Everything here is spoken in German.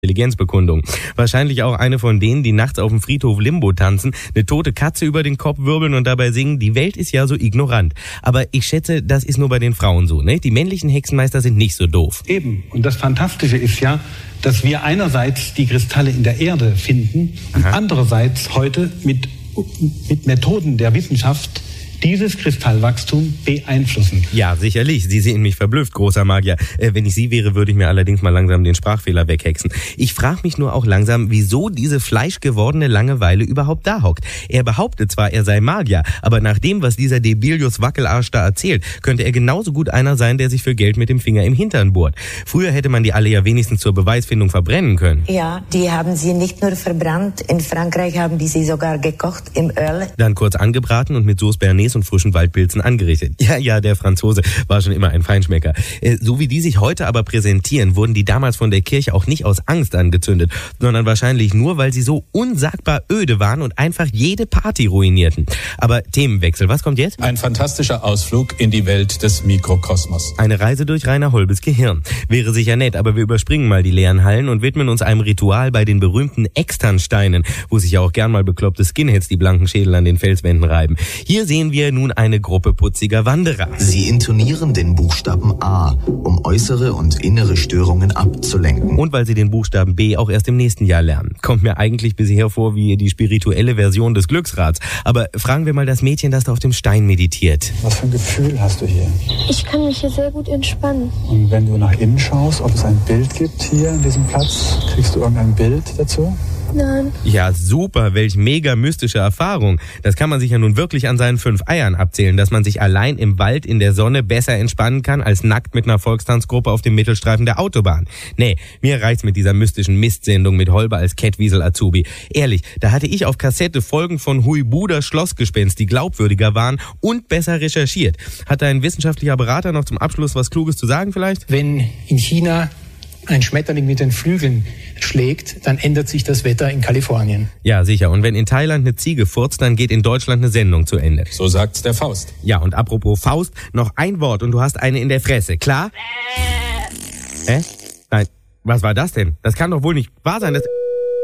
Intelligenzbekundung. Wahrscheinlich auch eine von denen, die nachts auf dem Friedhof Limbo tanzen, eine tote Katze über den Kopf wirbeln und dabei singen, die Welt ist ja so ignorant. Aber ich schätze, das ist nur bei den Frauen so, ne? Die männlichen Hexenmeister sind nicht so doof. Eben. Und das Fantastische ist ja, dass wir einerseits die Kristalle in der Erde finden und andererseits heute mit Methoden der Wissenschaft dieses Kristallwachstum beeinflussen. Ja, sicherlich. Sie sehen mich verblüfft, großer Magier. Wenn ich Sie wäre, würde ich mir allerdings mal langsam den Sprachfehler weghexen. Ich frage mich nur auch langsam, wieso diese fleischgewordene Langeweile überhaupt da hockt. Er behauptet zwar, er sei Magier, aber nach dem, was dieser Debilius Wackelarsch da erzählt, könnte er genauso gut einer sein, der sich für Geld mit dem Finger im Hintern bohrt. Früher hätte man die alle ja wenigstens zur Beweisfindung verbrennen können. Ja, die haben sie nicht nur verbrannt, in Frankreich haben die sie sogar gekocht im Öl. Dann kurz angebraten und mit Sauce Bernays und frischen Waldpilzen angerichtet. Ja, der Franzose war schon immer ein Feinschmecker. So wie die sich heute aber präsentieren, wurden die damals von der Kirche auch nicht aus Angst angezündet, sondern wahrscheinlich nur, weil sie so unsagbar öde waren und einfach jede Party ruinierten. Aber Themenwechsel, was kommt jetzt? Ein fantastischer Ausflug in die Welt des Mikrokosmos. Eine Reise durch Rainer Holbes Gehirn. Wäre sicher nett, aber wir überspringen mal die leeren Hallen und widmen uns einem Ritual bei den berühmten Externsteinen, wo sich ja auch gern mal bekloppte Skinheads die blanken Schädel an den Felswänden reiben. Hier sehen wir nun eine Gruppe putziger Wanderer. Sie intonieren den Buchstaben A, um äußere und innere Störungen abzulenken. Und weil sie den Buchstaben B auch erst im nächsten Jahr lernen. Kommt mir eigentlich bisher vor wie die spirituelle Version des Glücksrads. Aber fragen wir mal das Mädchen, das da auf dem Stein meditiert. Was für ein Gefühl hast du hier? Ich kann mich hier sehr gut entspannen. Und wenn du nach innen schaust, ob es ein Bild gibt hier an diesem Platz, kriegst du irgendein Bild dazu? Nein. Ja, super, welch mega mystische Erfahrung. Das kann man sich ja nun wirklich an seinen 5 Eiern abzählen, dass man sich allein im Wald in der Sonne besser entspannen kann, als nackt mit einer Volkstanzgruppe auf dem Mittelstreifen der Autobahn. Nee, mir reicht's mit dieser mystischen Mistsendung mit Holber als Kettwiesel Azubi. Ehrlich, da hatte ich auf Kassette Folgen von Huibuder Schlossgespenst, die glaubwürdiger waren und besser recherchiert. Hat dein wissenschaftlicher Berater noch zum Abschluss was Kluges zu sagen vielleicht? Wenn in China ein Schmetterling mit den Flügeln schlägt, dann ändert sich das Wetter in Kalifornien. Ja, sicher. Und wenn in Thailand eine Ziege furzt, dann geht in Deutschland eine Sendung zu Ende. So sagt's der Faust. Ja, und apropos Faust, noch ein Wort und du hast eine in der Fresse, klar? Nein, was war das denn? Das kann doch wohl nicht wahr sein, dass...